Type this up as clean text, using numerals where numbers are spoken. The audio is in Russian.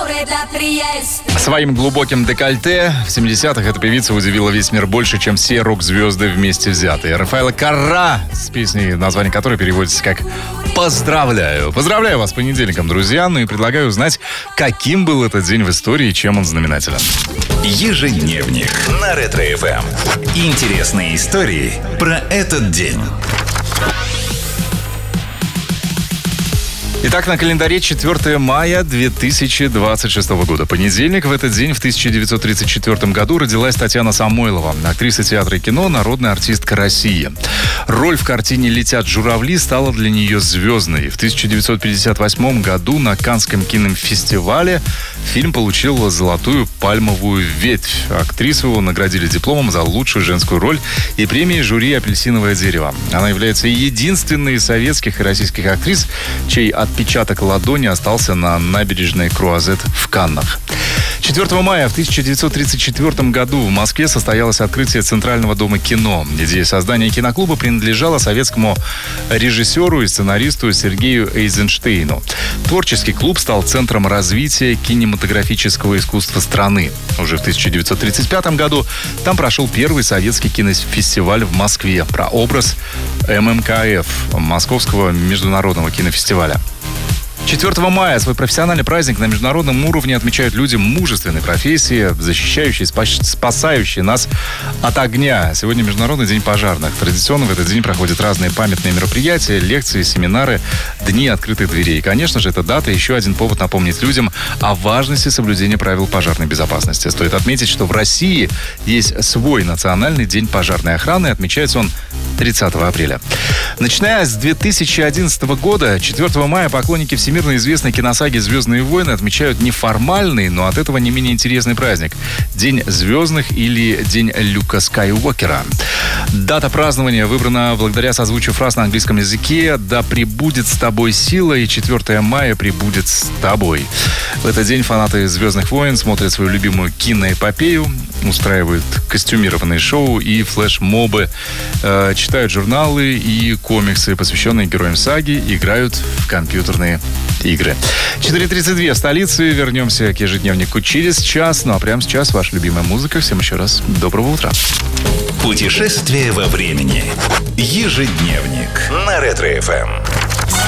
Своим глубоким декольте в 70-х эта певица удивила весь мир больше, чем все рок-звезды вместе взятые. Рафаэла Карра с песней, название которой переводится как «Поздравляю». Поздравляю вас с понедельником, друзья. Ну и предлагаю узнать, каким был этот день в истории и чем он знаменателен. Ежедневник на Ретро-ФМ. Интересные истории про этот день. Итак, на календаре 4 мая 2026 года. Понедельник. В этот день, в 1934 году, родилась Татьяна Самойлова, актриса театра и кино, народная артистка России. Роль в картине «Летят журавли» стала для нее звездной. В 1958 году на Каннском кинофестивале фильм получил золотую пальмовую ветвь. Актрису его наградили дипломом за лучшую женскую роль и премией жюри «Апельсиновое дерево». Она является единственной из советских и российских актрис, чей отпечаток ладони остался на набережной Круазет в Каннах. 4 мая в 1934 году в Москве состоялось открытие Центрального дома кино. Идея создания киноклуба принадлежала советскому режиссеру и сценаристу Сергею Эйзенштейну. Творческий клуб стал центром развития кинематографического искусства страны. Уже в 1935 году там прошел первый советский кинофестиваль в Москве про образ ММКФ, Московского международного кинофестиваля. 4 мая свой профессиональный праздник на международном уровне отмечают люди мужественной профессии, защищающие, спасающие нас от огня. Сегодня Международный день пожарных. Традиционно в этот день проходят разные памятные мероприятия, лекции, семинары, дни открытых дверей. И, конечно же, эта дата еще один повод напомнить людям о важности соблюдения правил пожарной безопасности. Стоит отметить, что в России есть свой национальный день пожарной охраны. Отмечается он 30 апреля. Начиная с 2011 года, 4 мая поклонники всемирно известной киносаги «Звездные войны» отмечают неформальный, но от этого не менее интересный праздник – День звездных или День Люка Скайуокера. Дата празднования выбрана благодаря созвучию фраз на английском языке «Да пребудет с тобой сила» и 4 мая пребудет с тобой. В этот день фанаты «Звездных войн» смотрят свою любимую киноэпопею, устраивают костюмированные шоу и флешмобы, читают журналы и комиксы, посвященные героям саги, играют в компьютерные игры. 4:32 в столице. Вернемся к ежедневнику через час. Ну а прямо сейчас ваша любимая музыка. Всем еще раз доброго утра. Путешествие во времени. Ежедневник на Ретро-ФМ.